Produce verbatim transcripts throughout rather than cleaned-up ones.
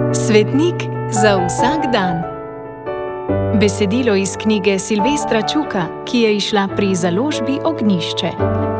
Svetnik za vsak dan. Besedilo iz knjige Silvestra Čuka, ki je izšla pri založbi Ognjišče.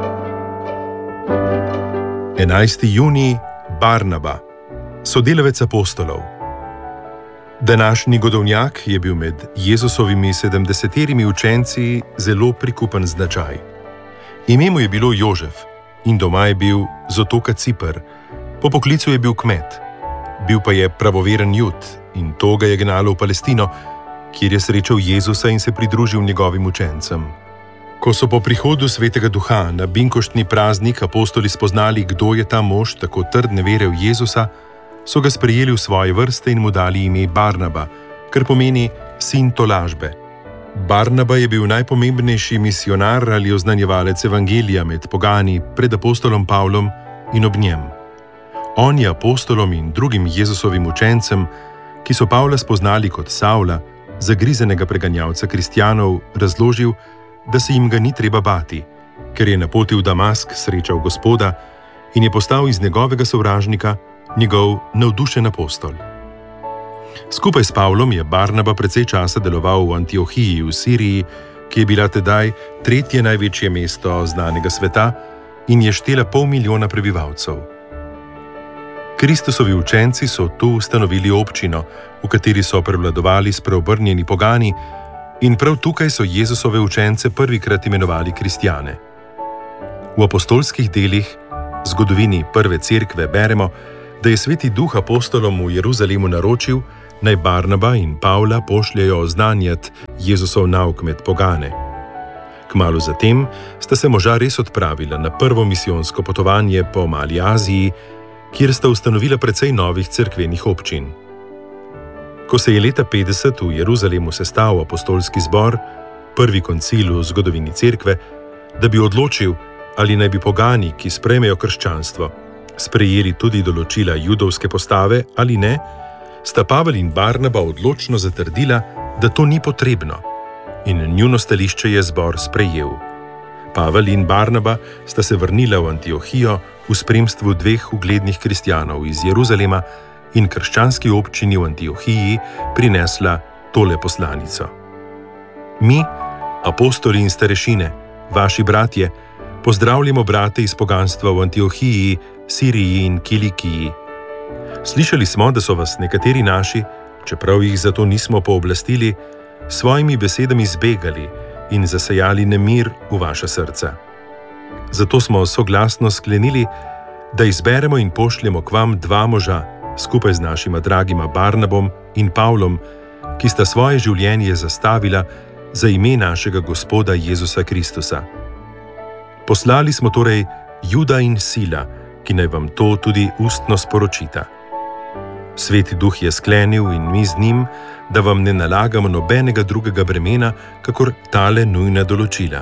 enajsti junij, Barnaba, sodelavec apostolov. Današnji godovnjak je bil med Jezusovimi sedemdeseterimi učenci zelo prikupen značaj. Ime mu je bilo Jožef in doma je bil z otoka Ciper, po poklicu je bil kmet. Bil pa je pravoveren Jud in to ga je gnalo v Palestino, kjer je srečal Jezusa in se pridružil njegovim učencem. Ko so po prihodu Svetega Duha na binkoštni praznik apostoli spoznali, kdo je ta mož tako trdne vere v Jezusa, so ga sprejeli v svoje vrste in mu dali ime Barnaba, kar pomeni sin tolažbe. Barnaba je bil najpomembnejši misionar ali oznanjevalec evangelija med pogani pred apostolom Pavlom in ob njem. On je apostolom in drugim Jezusovim učencem, ki so Pavla spoznali kot Savla, zagrizenega preganjalca kristjanov, razložil, da se jim ga ni treba bati, ker je na poti v Damask srečal Gospoda in je postal iz njegovega sovražnika njegov navdušen apostol. Skupaj s Pavlom je Barnaba precej časa deloval v Antiohiji v Siriji, ki je bila tedaj tretje največje mesto znanega sveta in je štela pol milijona prebivalcev. Kristusovi učenci so tu ustanovili občino, v kateri so prevladovali spreobrnjeni pogani, in prav tukaj so Jezusove učence prvikrat imenovali kristjane. V apostolskih delih, zgodovini prve cerkve, beremo, da je Sveti Duh apostolom v Jeruzalemu naročil, naj Barnaba in Pavla pošljejo oznanjati Jezusov nauk med pogane. Kmalu zatem sta se moža res odpravila na prvo misijonsko potovanje po Mali Aziji, kjer sta ustanovila precej novih cerkvenih občin. Ko se je leta petdeset v Jeruzalemu sestal apostolski zbor, prvi koncil v zgodovini cerkve, da bi odločil, ali naj bi pogani, ki sprejmejo krščanstvo, sprejeli tudi določila judovske postave ali ne, sta Pavel in Barnaba odločno zatrdila, da to ni potrebno, in njuno stališče je zbor sprejel. Pavel in Barnaba sta se vrnila v Antiohijo v spremstvu dveh uglednih kristjanov iz Jeruzalema in krščanski občini v Antiohiji prinesla tole poslanico. Mi, apostoli in starešine, vaši bratje, pozdravljamo brate iz poganstva v Antiohiji, Siriji in Kilikiji. Slišali smo, da so vas nekateri naši, čeprav jih zato nismo pooblastili, svojimi besedami zbegali in zasejali nemir v vaša srca. Zato smo soglasno sklenili, da izberemo in pošljemo k vam dva moža, skupaj z našima dragima Barnabom in Pavlom, ki sta svoje življenje zastavila za ime našega Gospoda Jezusa Kristusa. Poslali smo torej Juda in Sila, ki naj vam to tudi ustno sporočita. Sveti Duh je sklenil in mi z njim, da vam ne nalagamo nobenega drugega bremena, kakor tale nujna določila.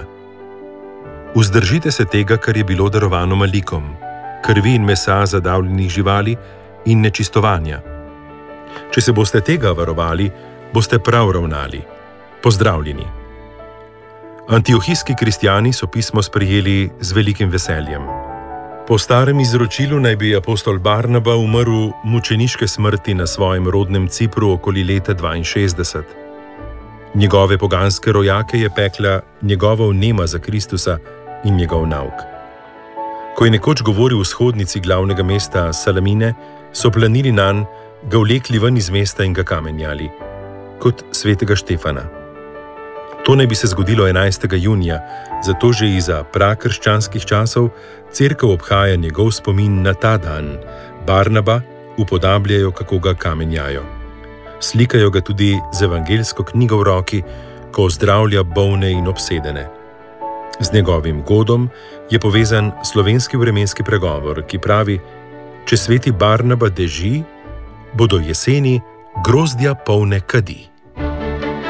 Vzdržite se tega, kar je bilo darovano malikom, krvi in mesa zadavljenih živali in nečistovanja. Če se boste tega varovali, boste prav ravnali. Pozdravljeni. Antiohijski kristjani so pismo sprejeli z velikim veseljem. Po starem izročilu naj bi apostol Barnaba umrl mučeniške smrti na svojem rodnem Cipru okoli leta dvainšestdeset. Njegove poganske rojake je pekla njegova vnema za Kristusa in njegov nauk. Ko je nekoč govoril v shodnici glavnega mesta Salamine, so planili nanj, ga vlekli ven iz mesta in ga kamenjali, kot svetega Štefana. To naj bi se zgodilo enajstega junija, zato že iza prakrščanskih časov cerkev obhaja njegov spomin na ta dan. Barnaba upodabljajo, kako ga kamenjajo. Slikajo ga tudi z evangeljsko knjigo v roki, ko zdravlja bolne in obsedene. Z njegovim godom je povezan slovenski vremenski pregovor, ki pravi: če sveti Barnaba deži, bodo jeseni grozdja polne kadi.